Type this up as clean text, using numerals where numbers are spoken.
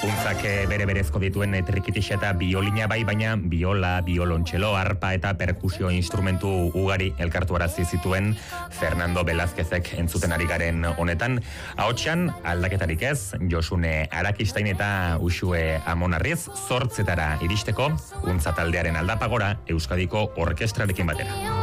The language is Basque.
Untzak bere berezko dituen trikitixa eta biolina bai, baina biola, biolontxelo, arpa eta perkusio instrumentu ugari elkartuarazi zituen Fernando Velázquezek entzuten ari garen honetan. Ahotsean aldaketarik ez, Josune Arakistain eta Uxue Amonarriz 8 iristeko Untza taldearen aldapagora Euskadiko orkestrarekin batera.